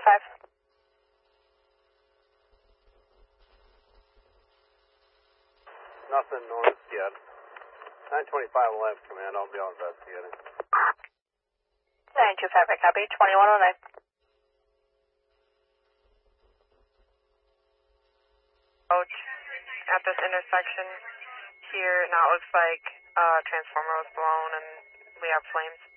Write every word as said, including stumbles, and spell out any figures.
twenty-five. Nothing north yet. nine twenty-five left, command. I'll be on investigating. nine two five, I copy. twenty-one oh nine. Approach at this intersection here. Now it looks like a uh, transformer was blown and we have flames.